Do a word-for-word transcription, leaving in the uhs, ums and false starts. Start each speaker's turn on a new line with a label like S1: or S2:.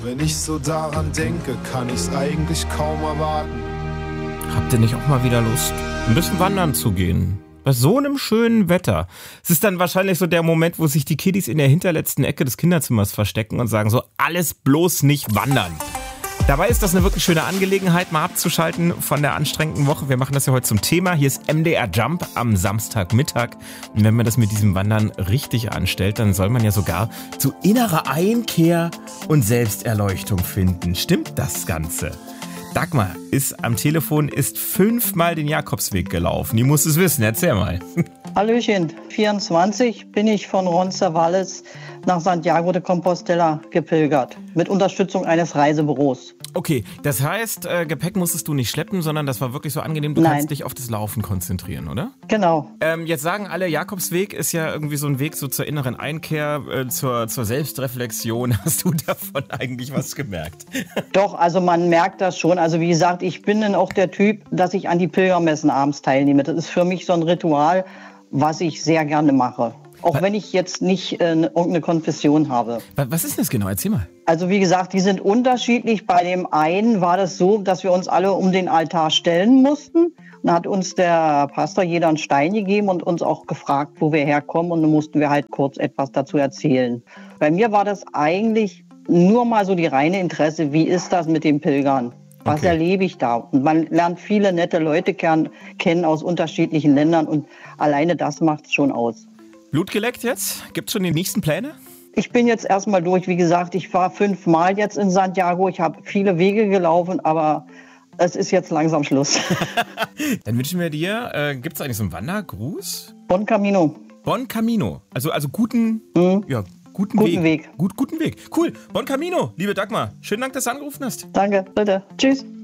S1: Wenn ich so daran denke, kann ich's eigentlich kaum erwarten.
S2: Habt ihr nicht auch mal wieder Lust, ein bisschen wandern zu gehen? Bei so einem schönen Wetter. Es ist dann wahrscheinlich so der Moment, wo sich die Kiddies in der hinterletzten Ecke des Kinderzimmers verstecken und sagen so, alles bloß nicht wandern. Dabei ist das eine wirklich schöne Angelegenheit, mal abzuschalten von der anstrengenden Woche. Wir machen das ja heute zum Thema. Hier ist M D R Jump am Samstagmittag. Und wenn man das mit diesem Wandern richtig anstellt, dann soll man ja sogar zu innerer Einkehr und Selbsterleuchtung finden. Stimmt das Ganze? Dagmar ist am Telefon, ist fünfmal den Jakobsweg gelaufen. Die muss es wissen, erzähl mal.
S3: Hallöchen, vierundzwanzig bin ich von Roncesvalles nach Santiago de Compostela gepilgert, mit Unterstützung eines Reisebüros.
S2: Okay, das heißt, äh, Gepäck musstest du nicht schleppen, sondern das war wirklich so angenehm, du
S3: Nein.
S2: kannst dich auf das Laufen konzentrieren, oder?
S3: Genau.
S2: Ähm, jetzt sagen alle, Jakobsweg ist ja irgendwie so ein Weg so zur inneren Einkehr, äh, zur, zur Selbstreflexion. Hast du davon eigentlich was gemerkt?
S3: Doch, also man merkt das schon. Also wie gesagt, ich bin dann auch der Typ, dass ich an die Pilgermessen abends teilnehme. Das ist für mich so ein Ritual, was ich sehr gerne mache. Auch wenn ich jetzt nicht äh, irgendeine Konfession habe.
S2: Was ist das genau? Erzähl mal.
S3: Also wie gesagt, die sind unterschiedlich. Bei dem einen war das so, dass wir uns alle um den Altar stellen mussten. Dann hat uns der Pastor jeder einen Stein gegeben und uns auch gefragt, wo wir herkommen. Und dann mussten wir halt kurz etwas dazu erzählen. Bei mir war das eigentlich nur mal so die reine Interesse, wie ist das mit den Pilgern? Was okay. erlebe ich da? Und man lernt viele nette Leute kennen aus unterschiedlichen Ländern und alleine das macht es schon aus.
S2: Blut geleckt jetzt? Gibt's schon die nächsten Pläne?
S3: Ich bin jetzt erstmal durch. Wie gesagt, ich war fünfmal jetzt in Santiago. Ich habe viele Wege gelaufen, aber es ist jetzt langsam Schluss.
S2: Dann wünschen wir dir, äh, gibt es eigentlich so einen Wandergruß?
S3: Bon Camino.
S2: Bon Camino. Also, also guten,
S3: mhm.
S2: ja, guten,
S3: guten
S2: Weg.
S3: Weg.
S2: Gut, guten Weg. Cool. Bon Camino, liebe Dagmar. Schönen Dank, dass du angerufen hast.
S3: Danke, bitte. Tschüss.